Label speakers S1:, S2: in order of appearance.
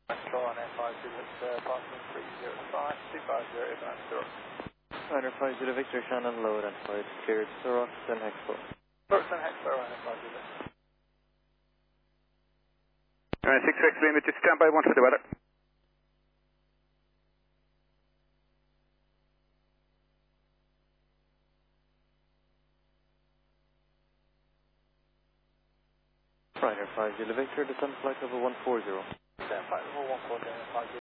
S1: Control on F5 Zulu, Boston 305, 250, 890.
S2: Ryder 50 Victor, Shannon low, identified, cleared, Surox and Hexpo.
S1: Surox and Hexpo on F5 Zulu.
S3: 6X limited, stand by 1 for the weather.
S2: Ryder 50 Victor, descend flight level 140.
S1: Stand flight level 140, F5 Zulu.